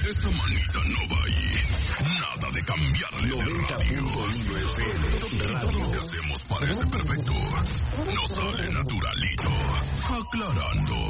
Esa manita no va ahí. Nada de cambiarle de radio. Todo lo que hacemos parece perfecto. Nos sale naturalito. Aclarando